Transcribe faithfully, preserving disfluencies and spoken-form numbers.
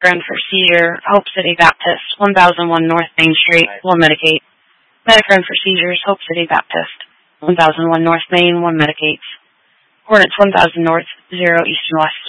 Medicare for seizure, Hope City Baptist, one thousand one North Main Street, one Medicate. Medicare for seizures, Hope City Baptist, one thousand one North Main, one Medicates. Coordinates one thousand North, zero East and West.